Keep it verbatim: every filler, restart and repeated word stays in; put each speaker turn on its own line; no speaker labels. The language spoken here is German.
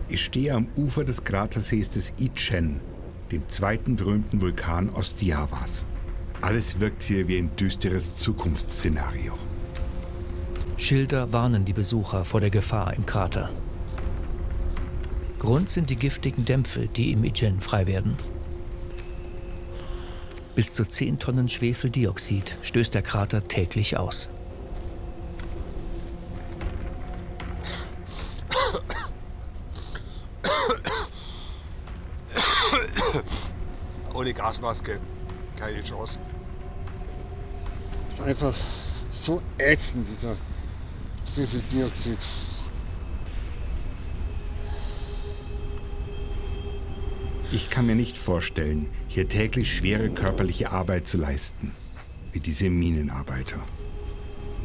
Ich stehe am Ufer des Kratersees des Ichen, dem zweiten berühmten Vulkan Ostjawas. Alles wirkt hier wie ein düsteres Zukunftsszenario.
Schilder warnen die Besucher vor der Gefahr im Krater. Grund sind die giftigen Dämpfe, die im Ichen frei werden. Bis zu zehn Tonnen Schwefeldioxid stößt der Krater täglich aus.
Ohne Gasmaske keine Chance.
Es ist einfach so ätzend, dieser Schwefeldioxid.
Ich kann mir nicht vorstellen, hier täglich schwere körperliche Arbeit zu leisten, wie diese Minenarbeiter.